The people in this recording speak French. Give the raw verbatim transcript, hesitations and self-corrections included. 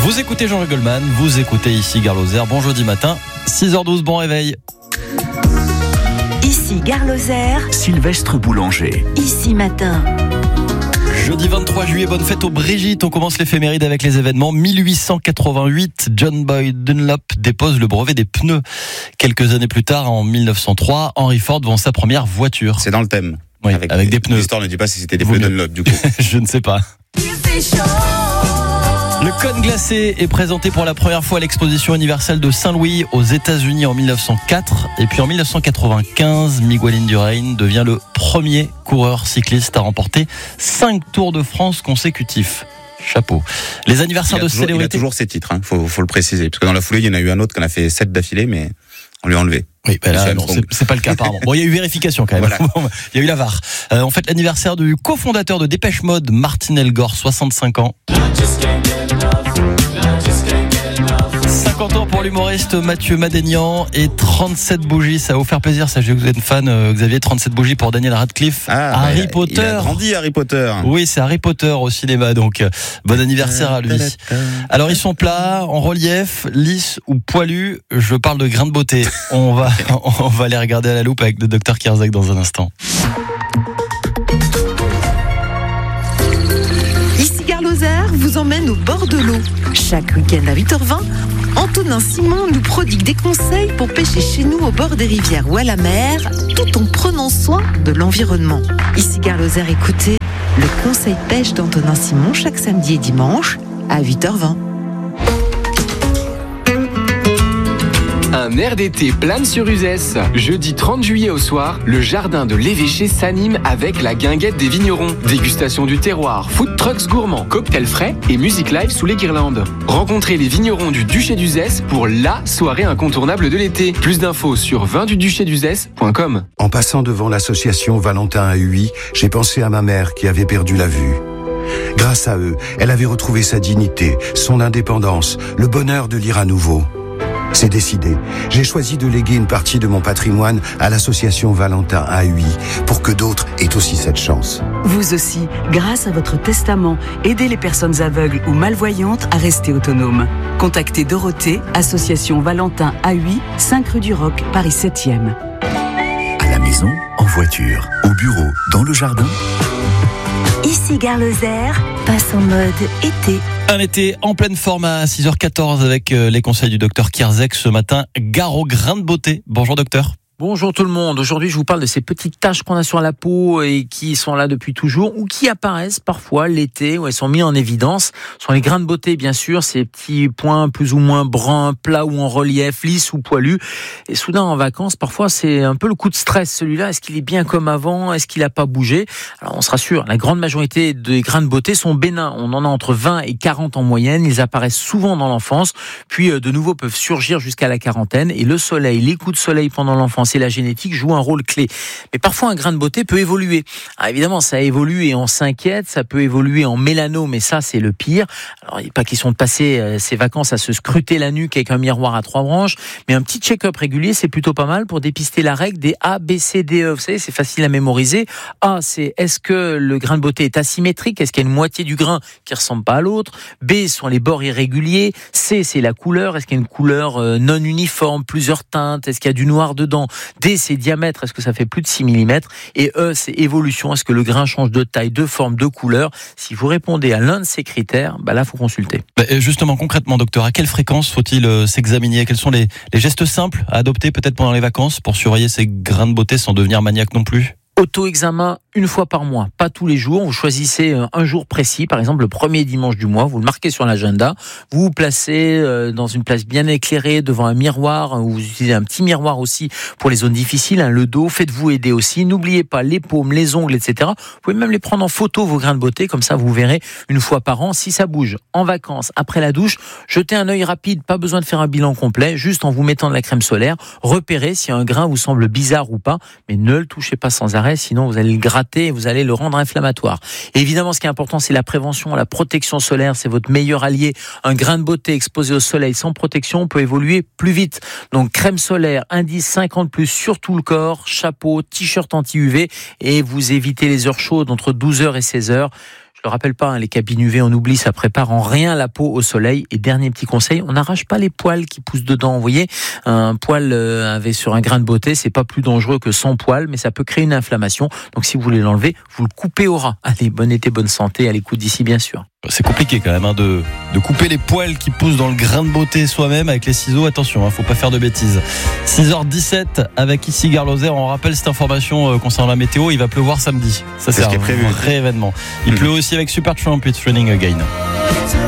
Vous écoutez Jean Goldman, vous écoutez ici Gare Lozère. Bon jeudi matin, six heures douze, bon réveil. Ici Gare Lozère, Sylvestre Boulanger. Ici matin. Jeudi vingt-trois juillet, bonne fête aux Brigitte. On commence l'éphéméride avec les événements. mille huit cent quatre-vingt-huit, John Boyd Dunlop dépose le brevet des pneus. Quelques années plus tard, en mille neuf cent trois, Henry Ford vend sa première voiture. C'est dans le thème. Oui, avec, avec des pneus. L'histoire ne dit pas si c'était des Vaut pneus mieux. Dunlop du coup. Je ne sais pas. Le cône glacé est présenté pour la première fois à l'exposition universelle de Saint-Louis aux États-Unis en mille neuf cent quatre. Et puis en mille neuf cent quatre-vingt-quinze, Miguel Indurain devient le premier coureur cycliste à remporter cinq Tours de France consécutifs. Chapeau. Les anniversaires de toujours, célébrités. Il a toujours ses titres, hein. faut, faut le préciser. Parce que dans la foulée, il y en a eu un autre qui en a fait sept d'affilée, mais on lui a enlevé. Oui, ben là, non, c'est, c'est pas le cas apparemment. Bon, il y a eu vérification quand même. Voilà. Il y a eu la V A R. Euh, en fait, l'anniversaire du cofondateur de Dépêche Mode, Martin Elgort, soixante-cinq ans. cinquante ans pour l'humoriste Mathieu Madénian et trente-sept bougies. Ça va vous faire plaisir, ça, je sais que vous êtes fan, euh, Xavier. trente-sept bougies pour Daniel Radcliffe. Ah, Harry bah, Potter. Il a grandi Harry Potter. Oui, c'est Harry Potter au cinéma, donc euh, bon anniversaire à lui. Alors, ils sont plats, en relief, lisses ou poilus. Je parle de grains de beauté. On va, on va les regarder à la loupe avec le docteur Kierzek dans un instant. Ici Gare Lozère vous emmène au bord de l'eau. Chaque week-end à huit heures vingt, Antonin Simon nous prodigue des conseils pour pêcher chez nous au bord des rivières ou à la mer, tout en prenant soin de l'environnement. Ici Gare Lozère, écoutez le conseil pêche d'Antonin Simon chaque samedi et dimanche à huit heures vingt. Un air d'été plane sur Uzès. Jeudi trente juillet au soir, le jardin de l'évêché s'anime avec la guinguette des vignerons. Dégustation du terroir, food trucks gourmands, cocktails frais et musique live sous les guirlandes. Rencontrez les vignerons du Duché d'Uzès pour la soirée incontournable de l'été. Plus d'infos sur vin du duché d'uzès point com. En passant devant l'association Valentin à Huy, j'ai pensé à ma mère qui avait perdu la vue. Grâce à eux, elle avait retrouvé sa dignité, son indépendance, le bonheur de lire à nouveau. C'est décidé. J'ai choisi de léguer une partie de mon patrimoine à l'association Valentin à Huy pour que d'autres aient aussi cette chance. Vous aussi, grâce à votre testament, aidez les personnes aveugles ou malvoyantes à rester autonomes. Contactez Dorothée, association Valentin à Huy, cinq rue du Roc, Paris septième. À la maison, en voiture, au bureau, dans le jardin. Ici Gare Lozère passe en mode été. Un été en pleine forme à six heures quatorze avec les conseils du docteur Kierzek ce matin. Gare aux grains de beauté. Bonjour docteur. Bonjour tout le monde. Aujourd'hui, je vous parle de ces petites taches qu'on a sur la peau et qui sont là depuis toujours ou qui apparaissent parfois l'été où elles sont mises en évidence. Ce sont les grains de beauté, bien sûr, ces petits points plus ou moins bruns, plats ou en relief, lisses ou poilus. Et soudain, en vacances, parfois, c'est un peu le coup de stress, celui-là. Est-ce qu'il est bien comme avant? Est-ce qu'il n'a pas bougé? Alors, on se rassure, la grande majorité des grains de beauté sont bénins. On en a entre vingt et quarante en moyenne. Ils apparaissent souvent dans l'enfance, puis de nouveau peuvent surgir jusqu'à la quarantaine. Et le soleil, les coups de soleil pendant l'enfance et la génétique joue un rôle clé. Mais parfois, un grain de beauté peut évoluer. Alors évidemment, ça évolue et on s'inquiète. Ça peut évoluer en mélanome, mais ça, c'est le pire. Alors, il n'est pas question de passer euh, ses vacances à se scruter la nuque avec un miroir à trois branches, mais un petit check-up régulier, c'est plutôt pas mal pour dépister la règle des A, B, C, D, E. Vous savez, c'est facile à mémoriser. A, c'est est-ce que le grain de beauté est asymétrique? Est-ce qu'il y a une moitié du grain qui ressemble pas à l'autre? B, sont les bords irréguliers. C, c'est la couleur. Est-ce qu'il y a une couleur euh, non uniforme, plusieurs teintes? Est-ce qu'il y a du noir dedans? D, c'est diamètre, est-ce que ça fait plus de six millimètres? Et E, c'est évolution, est-ce que le grain change de taille, de forme, de couleur? Si vous répondez à l'un de ces critères, bah là, il faut consulter. Justement, concrètement, docteur, à quelle fréquence faut-il euh, s'examiner? Quels sont les, les gestes simples à adopter peut-être pendant les vacances pour surveiller ces grains de beauté sans devenir maniaque non plus? Auto-examen une fois par mois, pas tous les jours. Vous choisissez un jour précis, par exemple le premier dimanche du mois, vous le marquez sur l'agenda, vous vous placez dans une place bien éclairée devant un miroir, vous utilisez un petit miroir aussi pour les zones difficiles, hein, le dos, faites-vous aider aussi. N'oubliez pas les paumes, les ongles, et cetera. Vous pouvez même les prendre en photo, vos grains de beauté, comme ça vous verrez une fois par an. Si ça bouge en vacances, après la douche, jetez un œil rapide, pas besoin de faire un bilan complet, juste en vous mettant de la crème solaire, repérez si un grain vous semble bizarre ou pas, mais ne le touchez pas sans arrêt, sinon vous allez le gratter et vous allez le rendre inflammatoire. Et évidemment, ce qui est important, c'est la prévention, la protection solaire, c'est votre meilleur allié. Un grain de beauté exposé au soleil sans protection peut évoluer plus vite. Donc crème solaire, indice cinquante plus sur tout le corps, chapeau, t-shirt anti-U V et vous évitez les heures chaudes entre douze heures et seize heures. le rappelle pas, hein, les cabines U V, on oublie, ça prépare en rien la peau au soleil. Et dernier petit conseil, on n'arrache pas les poils qui poussent dedans. Vous voyez, un poil euh, avec sur un grain de beauté, c'est pas plus dangereux que sans poil, mais ça peut créer une inflammation. Donc si vous voulez l'enlever, vous le coupez au ras. Allez, bon été, bonne santé, à l'écoute d'ici bien sûr. C'est compliqué quand même hein, de, de couper les poils qui poussent dans le grain de beauté soi-même avec les ciseaux. Attention, hein, faut pas faire de bêtises. six heures dix-sept avec ici Garloser. On rappelle cette information euh, concernant la météo. Il va pleuvoir samedi. Ça, c'est, c'est un vrai événement. Il mmh. pleut aussi avec Supertramp, It's Raining Again.